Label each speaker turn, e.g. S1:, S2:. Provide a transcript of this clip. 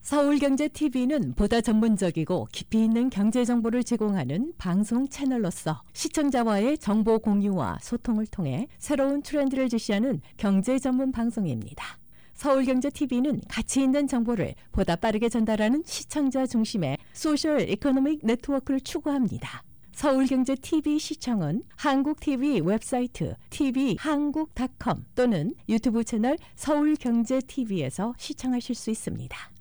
S1: 서울경제TV는 보다 전문적이고 깊이 있는 경제 정보를 제공하는 방송 채널로서 시청자와의 정보 공유와 소통을 통해 새로운 트렌드를 제시하는 경제 전문 방송입니다. 서울경제TV는 가치 있는 정보를 보다 빠르게 전달하는 시청자 중심의 소셜 이코노믹 네트워크를 추구합니다. 서울경제TV 시청은 한국TV 웹사이트 tvhan국.com 또는 유튜브 채널 서울경제TV에서 시청하실 수 있습니다.